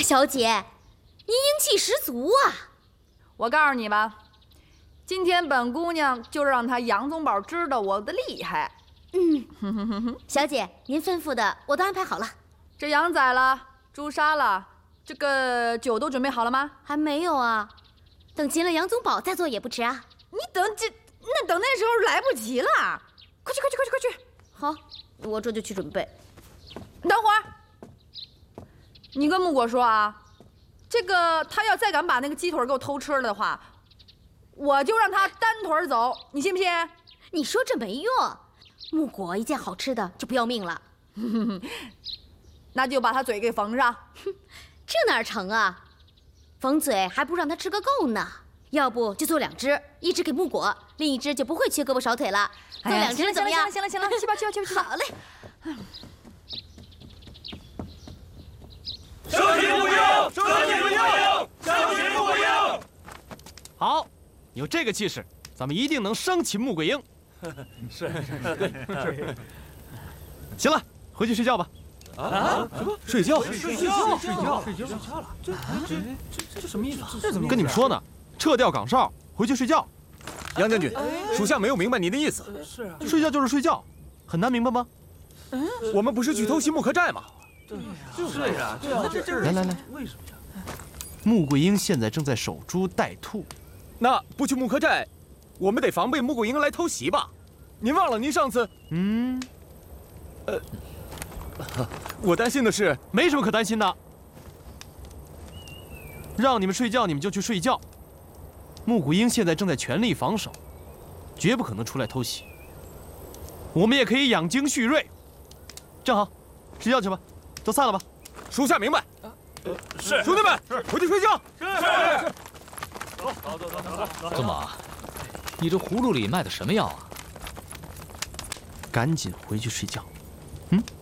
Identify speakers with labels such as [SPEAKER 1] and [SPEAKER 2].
[SPEAKER 1] 小姐，您英气十足啊！
[SPEAKER 2] 我告诉你吧，今天本姑娘就让他杨宗保知道我的厉害。
[SPEAKER 1] 小姐，您吩咐的我都安排好了。
[SPEAKER 2] 这羊宰了，猪杀了，这个酒都准备好了吗？
[SPEAKER 1] 还没有啊，等擒了杨宗保再做也不迟啊。
[SPEAKER 2] 你等那时候来不及了，快去！
[SPEAKER 1] 好，我这就去准备。
[SPEAKER 2] 等会儿，你跟木果说啊，这个他要再敢把那个鸡腿给我偷吃了的话，我就让他单腿走，你信不信？
[SPEAKER 1] 你说这没用，木果一见好吃的就不要命了。
[SPEAKER 2] 那就把他嘴给缝上。
[SPEAKER 1] 这哪成啊？缝嘴还不如让他吃个够呢。要不就做2只，一只给木果，另一只就不会缺胳膊少腿了。做2只怎么样？
[SPEAKER 2] 行了，去吧。
[SPEAKER 1] 好嘞。
[SPEAKER 3] 升级木鹰！
[SPEAKER 4] 好，有这个气势，咱们一定能升起穆桂英。
[SPEAKER 3] 是。
[SPEAKER 4] 行了，回去睡觉吧。
[SPEAKER 3] 啊？什么？
[SPEAKER 4] 睡觉？
[SPEAKER 3] 睡觉了？这什么意思？这怎么？
[SPEAKER 4] 跟你们说呢，撤掉岗哨，回去睡觉。
[SPEAKER 5] 杨将军，属下没有明白您的意思。
[SPEAKER 3] 是啊，
[SPEAKER 4] 睡觉就是睡觉，很难明白吗？
[SPEAKER 5] 我们不是去偷袭木刻寨吗？
[SPEAKER 3] 就是啊，这
[SPEAKER 4] 来，
[SPEAKER 3] 为什么呀？
[SPEAKER 4] 穆桂英现在正在守株待兔。
[SPEAKER 5] 那不去木刻寨，我们得防备穆桂英来偷袭吧？您忘了您上次……我担心的是，
[SPEAKER 4] 没什么可担心的。让你们睡觉，你们就去睡觉。穆桂英现在正在全力防守，绝不可能出来偷袭。我们也可以养精蓄锐。正好，睡觉去吧，都散了吧。
[SPEAKER 5] 属下明白。
[SPEAKER 3] 是，
[SPEAKER 5] 兄弟们，回去睡觉。
[SPEAKER 3] 是。走。
[SPEAKER 6] 宗保，你这葫芦里卖的什么药啊？
[SPEAKER 4] 赶紧回去睡觉。